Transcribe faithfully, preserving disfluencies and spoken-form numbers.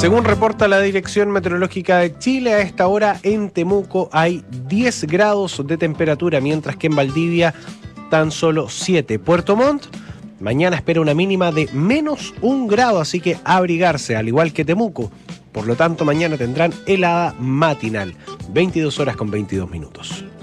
Según reporta la Dirección Meteorológica de Chile, a esta hora en Temuco hay diez grados de temperatura, mientras que en Valdivia tan solo siete. Puerto Montt, mañana espera una mínima de menos un grado, así que abrigarse, al igual que Temuco. Por lo tanto, mañana tendrán helada matinal, veintidós horas con veintidós minutos.